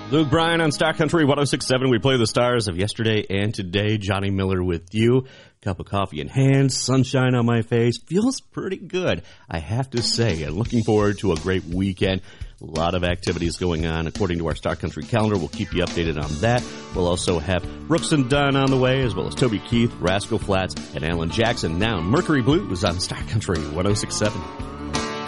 Luke Bryan on Star Country 106.7. We play the stars of yesterday and today. Johnny Miller with you. Cup of coffee in hand, sunshine on my face. Feels pretty good, I have to say. And looking forward to a great weekend. A lot of activities going on according to our Star Country calendar. We'll keep you updated on that. We'll also have Brooks and Dunn on the way, as well as Toby Keith, Rascal Flatts, and Alan Jackson. Now, Mercury Blues on Star Country 106.7.